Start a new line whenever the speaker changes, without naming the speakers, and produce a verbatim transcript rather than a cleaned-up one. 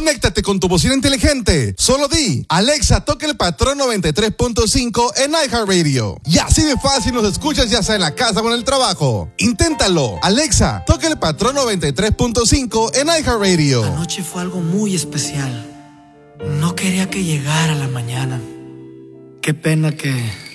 Conéctate con tu bocina inteligente. Solo di, Alexa, toca el patrón noventa y tres punto cinco en iHeartRadio. Y así de fácil nos escuchas ya sea en la casa o en el trabajo. Inténtalo. Alexa, toca el patrón noventa y tres punto cinco en iHeartRadio.
Anoche fue algo muy especial. No quería que llegara la mañana. Qué pena que